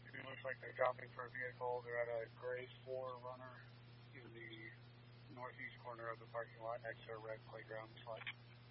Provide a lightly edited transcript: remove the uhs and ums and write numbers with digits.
It looks like they're dropping for a vehicle. They're at a gray 4Runner in the northeast corner of the parking lot next to a red playground slide.